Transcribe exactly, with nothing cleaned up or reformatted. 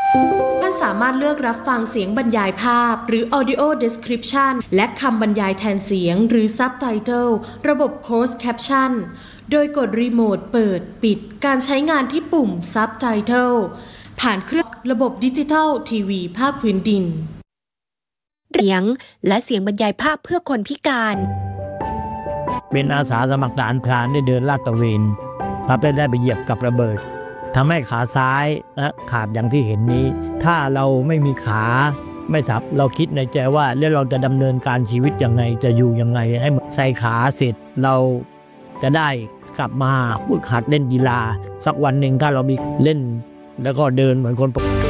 ท่านสามารถเลือกรับฟังเสียงบรรยายภาพหรือ Audio Description และคำบรรยายแทนเสียงหรือ Subtitle ระบบ Closed Caption โดยกดรีโมทเปิดปิดการใช้งานที่ปุ่ม Subtitle ผ่านเครื่องระบบดิจิทัลทีวีภาคพื้นดินเสียงและเสียงบรรยายภาพเพื่อคนพิการเป็นอาสาสมัครทหารพรานได้เดินลาดตระเวนครับได้ไปเหยียบกับระเบิดทำให้ขาซ้ายนะขาดอย่างที่เห็นนี้ถ้าเราไม่มีขาไม่สับเราคิดในใจว่าแล้วเราจะดำเนินการชีวิตยังไงจะอยู่ยังไงให้ใส่ขาเสร็จเราจะได้กลับมาพูดขาดเล่นกีฬาสักวันหนึ่งถ้าเรามีเล่นแล้วก็เดินเหมือนคนปกติ